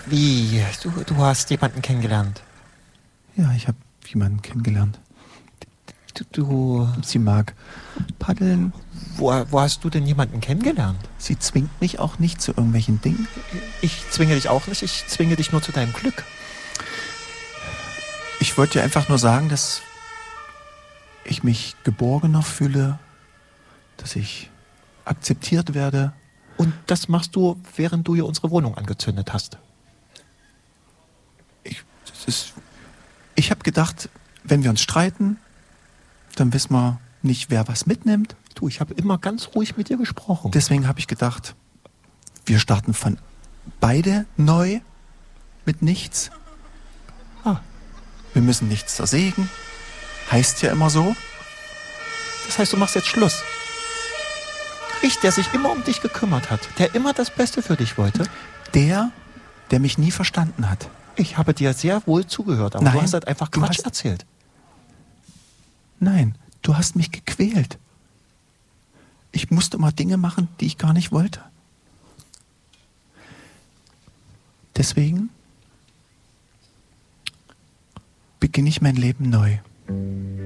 Wie? Du hast jemanden kennengelernt? Ja, ich habe jemanden kennengelernt. Du. Sie mag paddeln. Wo hast du denn jemanden kennengelernt? Sie zwingt mich auch nicht zu irgendwelchen Dingen. Ich zwinge dich auch nicht, ich zwinge dich nur zu deinem Glück. Ich wollte dir einfach nur sagen, dass ich mich geborgener fühle, dass ich akzeptiert werde. Und das machst du, während du hier unsere Wohnung angezündet hast. Ich habe gedacht, wenn wir uns streiten, dann wissen wir nicht, wer was mitnimmt. Du, ich habe immer ganz ruhig mit dir gesprochen. Deswegen habe ich gedacht, wir starten von beide neu mit nichts. Wir müssen nichts zersägen. Heißt ja immer so. Das heißt, du machst jetzt Schluss. Ich, der sich immer um dich gekümmert hat, der immer das Beste für dich wollte. Der mich nie verstanden hat. Ich habe dir sehr wohl zugehört, aber du hast halt einfach Quatsch erzählt. Nein, du hast mich gequält. Ich musste immer Dinge machen, die ich gar nicht wollte. Deswegen beginne ich mein Leben neu.